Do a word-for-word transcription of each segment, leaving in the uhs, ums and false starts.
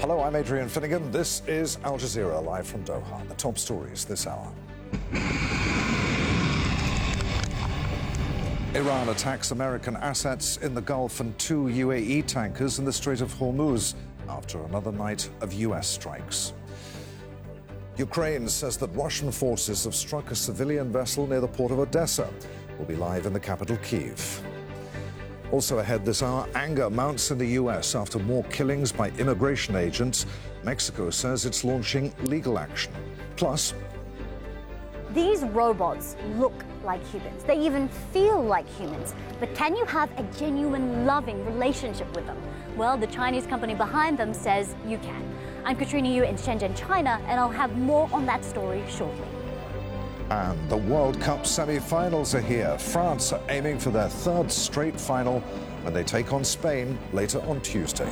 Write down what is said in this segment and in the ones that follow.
Hello, I'm Adrian Finnegan. This is Al Jazeera, live from Doha. The top stories this hour. Iran attacks American assets in the Gulf and two U A E tankers in the Strait of Hormuz after another night of U S strikes. Ukraine says that Russian forces have struck a civilian vessel near the port of Odessa. We'll be live in the capital, Kyiv. Also ahead this hour, anger mounts in the U S after more killings by immigration agents. Mexico says it's launching legal action. Plus, these robots look like humans. They even feel like humans. But can you have a genuine, loving relationship with them? Well, the Chinese company behind them says you can. I'm Katrina Yu in Shenzhen, China, and I'll have more on that story shortly. And the World Cup semi-finals are here. France are aiming for their third straight final when they take on Spain later on Tuesday.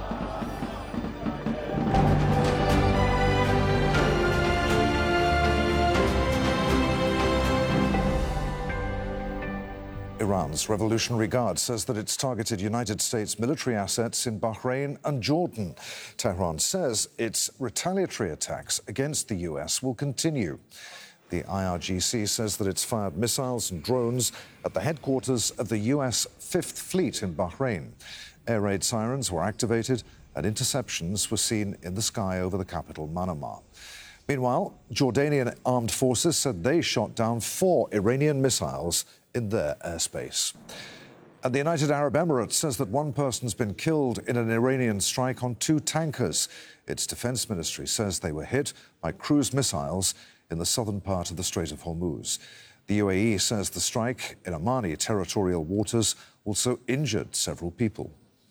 Iran's Revolutionary Guard says that it's targeted United States military assets in Bahrain and Jordan. Tehran says its retaliatory attacks against the U S will continue. The I R G C says that it's fired missiles and drones at the headquarters of the U S Fifth Fleet in Bahrain. Air raid sirens were activated and interceptions were seen in the sky over the capital, Manama. Meanwhile, Jordanian armed forces said they shot down four Iranian missiles in their airspace. And the United Arab Emirates says that one person's been killed in an Iranian strike on two tankers. Its defense ministry says they were hit by cruise missiles in the southern part of the Strait of Hormuz. The U A E says the strike in Omani territorial waters also injured several people.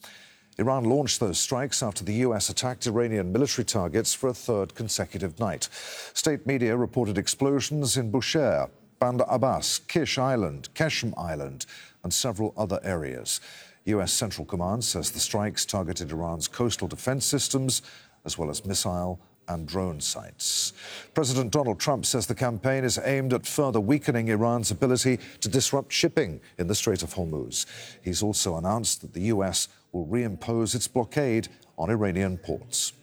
Iran launched those strikes after the U S attacked Iranian military targets for a third consecutive night. State media reported explosions in Bushehr, Bandar Abbas, Kish Island, Keshem Island, and several other areas. U S Central Command says the strikes targeted Iran's coastal defense systems, as well as missile and drone sites. President Donald Trump says the campaign is aimed at further weakening Iran's ability to disrupt shipping in the Strait of Hormuz. He's also announced that the U S will reimpose its blockade on Iranian ports.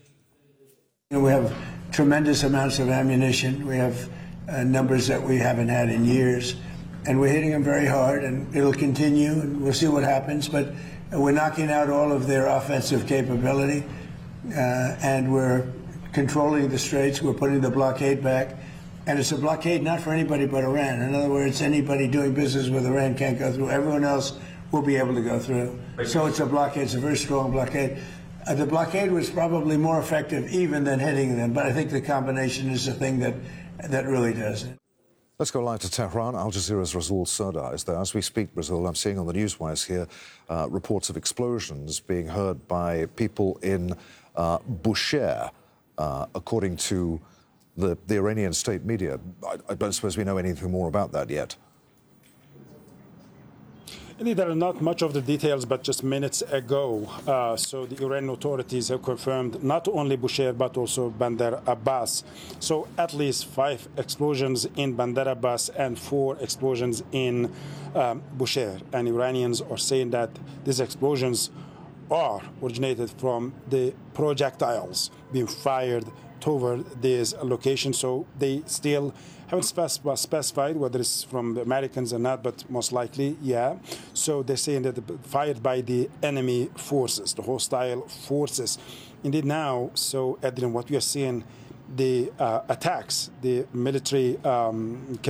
You know, we have tremendous amounts of ammunition. We have uh, numbers that we haven't had in years. And we're hitting them very hard, and it'll continue, and we'll see what happens. But we're knocking out all of their offensive capability, uh, and we're controlling the straits. We're putting the blockade back. And it's a blockade not for anybody but Iran. In other words, anybody doing business with Iran can't go through. Everyone else will be able to go through. So it's a blockade. It's a very strong blockade. Uh, the blockade was probably more effective even than hitting them, but I think the combination is the thing that, that really does it. Let's go live to Tehran. Al Jazeera's Rasul Sardar is there. As we speak, Rasul, I'm seeing on the newswires here uh, reports of explosions being heard by people in uh, Bushehr, uh, according to the, the Iranian state media. I, I don't suppose we know anything more about that yet. Indeed, there are not much of the details, but just minutes ago, uh, so the Iranian authorities have confirmed not only Bushehr, but also Bandar Abbas. So at least five explosions in Bandar Abbas and four explosions in um, Bushehr. And Iranians are saying that these explosions are originated from the projectiles being fired toward this location. So they still haven't specif- specified whether it's from the Americans or not, but most likely, yeah. So they're saying that fired by the enemy forces, the hostile forces. Indeed now, so Adrian, what we are seeing, the uh, attacks, the military um,